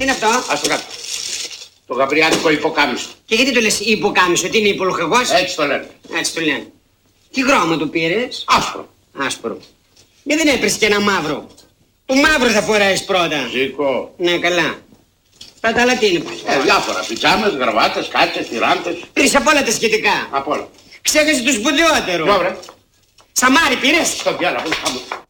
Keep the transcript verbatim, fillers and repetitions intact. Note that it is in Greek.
είναι αυτό? Ας το κάτω. Το γαμπριάτικο υποκάμισο. Και γιατί το λες υποκάμισο, τι είναι υπολογεγός? Έτσι το λένε. Έτσι το λένε. Τι χρώμα του πήρες? Άσπρο. Άσπρο. Γιατί δεν έπαιρες και ένα μαύρο? Που μαύρο θα φοράεις πρώτα. Ζήκω. Ναι, καλά. Πάντα άλλα τι είναι πάλι? Ε, διάφορα. Πιτζάμες, γραβάτες, κάτσες, τυράντες. Πήρες απ' όλα τα σχετικά. Απ' όλα. Ξέχασε το σπουδαιότερο. Ωραία. Σαμάρι πήρες? Στον διάλογο, χαμού.